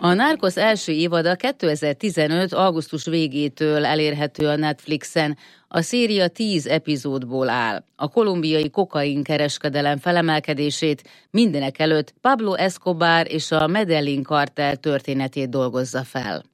A Narcos első évada 2015. augusztus végétől elérhető a Netflixen. A széria 10 epizódból áll. A kolumbiai kokainkereskedelem felemelkedését, mindenekelőtt Pablo Escobar és a Medellín kartell történetét dolgozza fel.